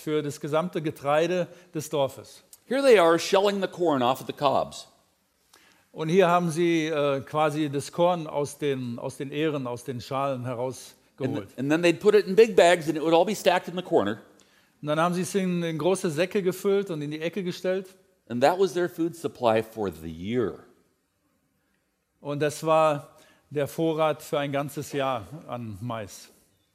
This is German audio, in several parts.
für das gesamte Getreide des Dorfes. Here they are shelling the corn off of the cobs. Und hier haben sie quasi das Korn aus den Ähren, aus den Schalen herausgeholt. And then they'd put it in big bags and it would all be stacked in the corner. Und dann haben sie es in große Säcke gefüllt und in die Ecke gestellt. And that was their food supply for the year. Und das war der Vorrat für ein ganzes Jahr an Mais.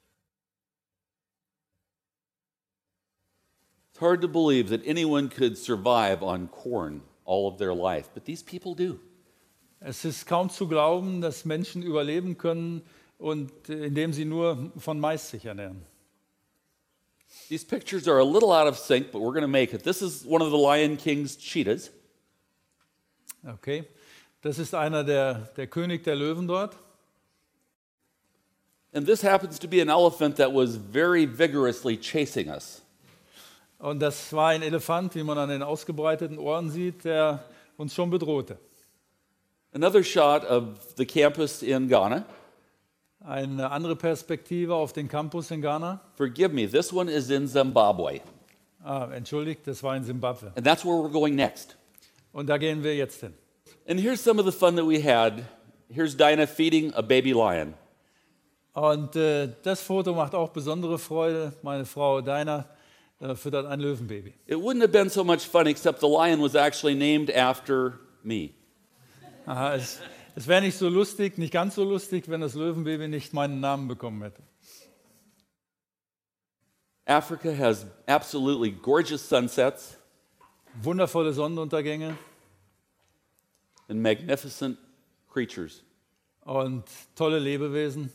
It's hard to believe that anyone could survive on corn all of their life, but these people do. Es ist kaum zu glauben, dass Menschen überleben können, und indem sie nur von Mais sich ernähren. These pictures are a little out of sync, but we're going to make it. This is one of the Lion King's cheetahs. Okay, das ist einer der König der Löwen dort. And this happens to be an elephant that was very vigorously chasing us. Und das war ein Elefant, wie man an den ausgebreiteten Ohren sieht, der uns schon bedrohte. Another shot of the campus in Ghana. Eine andere Perspektive auf den Campus in Ghana. Forgive me, this one is in Zimbabwe. Entschuldigt, das war in Simbabwe. And that's where we're going next. Und da gehen wir jetzt hin. And here's some of the fun that we had. Here's Dinah feeding a baby lion. Und das Foto macht auch besondere Freude. Meine Frau Dinah füttert ein Löwenbaby. It wouldn't have been so much fun except the lion was actually named after me. Aha, es wäre nicht so lustig, nicht ganz so lustig, wenn das Löwenbaby nicht meinen Namen bekommen hätte. Africa has absolutely gorgeous sunsets Wundervolle Sonnenuntergänge and magnificent creatures. und tolle Lebewesen.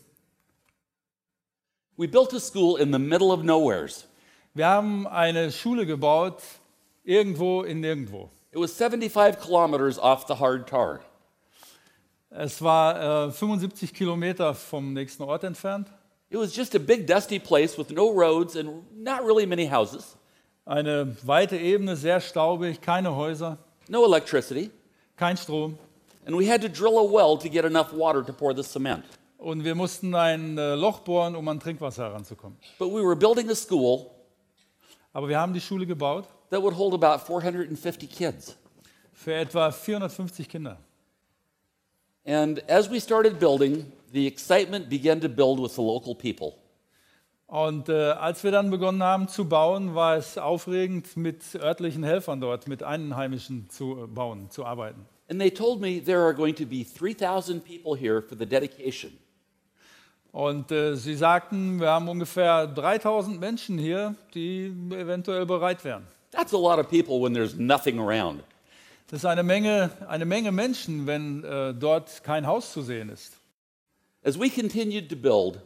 We built a school in the middle of nowheres. Wir haben eine Schule gebaut, irgendwo in nirgendwo. It was 75 kilometers off the hard tar. Es war 75 Kilometer vom nächsten Ort entfernt. It was just a big dusty place with no roads and not really many houses, Eine weite Ebene, sehr staubig, keine Häuser, no electricity, kein Strom. and we had to drill a well to get enough water to pour the cement. Und wir mussten ein Loch bohren, um an Trinkwasser heranzukommen. But we were building a school Aber wir haben die Schule gebaut that would hold about 450 kids. für etwa 450 Kinder. And as we started building, the excitement began to build with the local people. Und als wir dann begonnen haben zu bauen, war es aufregend, mit örtlichen Helfern dort, mit Einheimischen zu bauen, zu arbeiten. And they told me there are going to be 3,000 people here for the dedication. Und sie sagten, wir haben ungefähr 3000 Menschen hier, die eventuell bereit wären. That's a lot of people when there's nothing around. Das ist eine Menge Menschen, wenn dort kein Haus zu sehen ist. As we continued to build,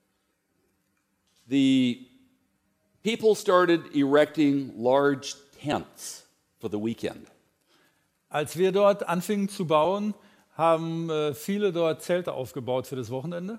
the people started erecting large tents for the weekend. Als wir dort anfingen zu bauen, haben viele dort Zelte aufgebaut für das Wochenende.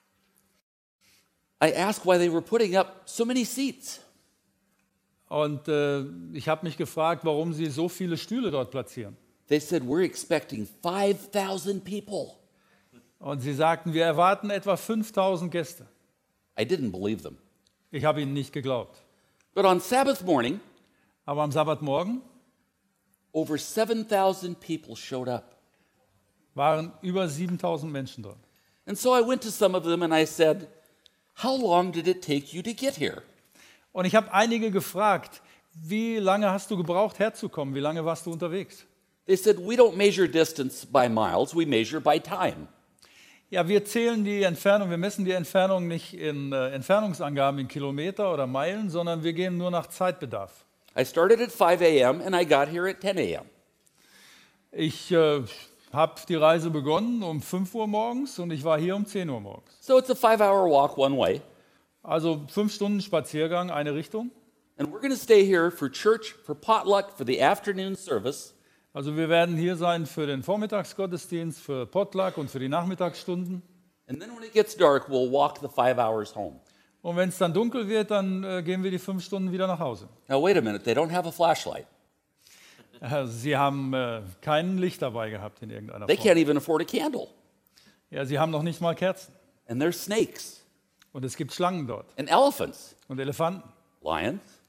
I asked why they were putting up so many seats. Und ich habe mich gefragt, warum sie so viele Stühle dort platzieren. They said, we're expecting 5,000 people. Und sie sagten, wir erwarten etwa 5000 Gäste. I didn't believe them. Ich habe ihnen nicht geglaubt. But on Sabbath morning, Aber am Sabbatmorgen over 7,000 people showed up. waren über 7000 Menschen dort. And so I went to some of them and I said, how long did it take you to get here? Und ich habe einige gefragt, wie lange hast du gebraucht, herzukommen? Wie lange warst du unterwegs? They said, we don't measure distance by miles, we measure by time. Ja, wir zählen die Entfernung, wir messen die Entfernung nicht in Entfernungsangaben in Kilometer oder Meilen, sondern wir gehen nur nach Zeitbedarf. I started at 5 a.m. and I got here at 10 a.m. Ich habe die Reise begonnen um 5 Uhr morgens und ich war hier um 10 Uhr morgens. So it's a 5-hour walk one way. Also 5 Stunden Spaziergang, eine Richtung. And we're going to stay here for church, for potluck, for the afternoon service. Also wir werden hier sein für den Vormittagsgottesdienst, für Potluck und für die Nachmittagsstunden. And then when it gets dark, we'll walk the 5 hours home. Und wenn es dann dunkel wird, dann gehen wir die 5 Stunden wieder nach Hause. Now wait a minute, they don't have a flashlight. Sie haben kein Licht dabei gehabt in irgendeiner They Form. can't even afford a candle. Ja, sie haben noch nicht mal Kerzen. And there's snakes Und es gibt Schlangen dort and elephants, und Elefanten lions,